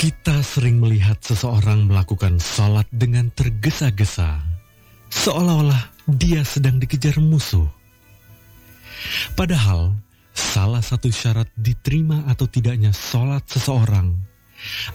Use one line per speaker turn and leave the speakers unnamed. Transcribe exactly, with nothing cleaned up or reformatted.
Kita sering melihat seseorang melakukan sholat dengan tergesa-gesa, seolah-olah dia sedang dikejar musuh. Padahal, salah satu syarat diterima atau tidaknya sholat seseorang